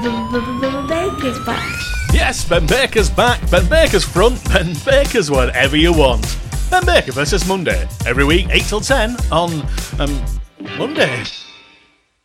Baker's back. Yes, Ben Baker's back. Ben Baker's front. Ben Baker's whatever you want. Ben Baker versus Monday. Every week, 8 till 10 on Monday.